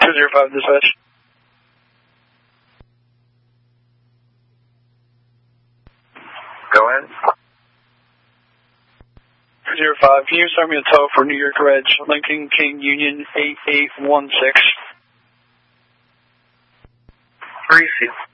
205 dispatch. Go ahead. 205, can you start me a tow for New York Reg, Lincoln King Union 8816? 3C.